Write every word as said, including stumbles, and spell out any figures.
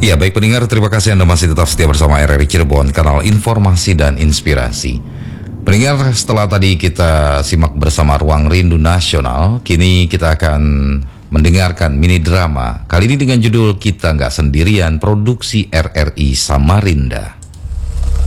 Ya, baik pendengar, terima kasih Anda masih tetap setia bersama R R I Cirebon, kanal informasi dan inspirasi. Pendengar, setelah tadi kita simak bersama Ruang Rindu Nasional, kini kita akan mendengarkan mini drama. Kali ini dengan judul Kita Nggak Sendirian, produksi R R I Samarinda.